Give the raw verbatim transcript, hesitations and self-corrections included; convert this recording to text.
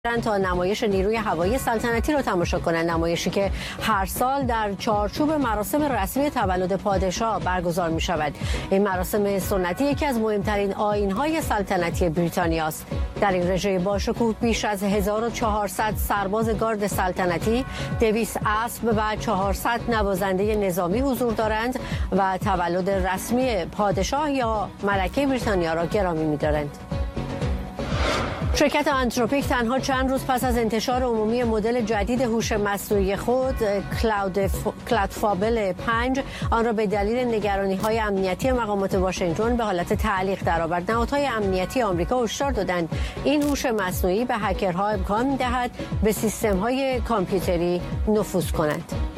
تا نمایش نیروی هوایی سلطنتی رو تماشا کنند، نمایشی که هر سال در چارچوب مراسم رسمی تولد پادشاه برگزار می شود. این مراسم سنتی یکی از مهمترین آیین‌های سلطنتی بریتانیا است. در این رژه با شکوه بیش از هزار و چهارصد سرباز گارد سلطنتی، دویست اسب و چهارصد نوازنده نظامی حضور دارند و تولد رسمی پادشاه یا ملکه بریتانیا را گرامی می دارند. شرکت آنتروپیک تنها چند روز پس از انتشار عمومی مدل جدید هوش مصنوعی خود کلاود ف... کلادفابل پنج آن را به دلیل نگرانی‌های امنیتی مقامات واشنگتن به حالت تعلیق درآورد. نهادهای امنیتی آمریکا هشدار دادند این هوش مصنوعی به هکرها امکان می‌دهد به سیستم‌های کامپیوتری نفوذ کنند.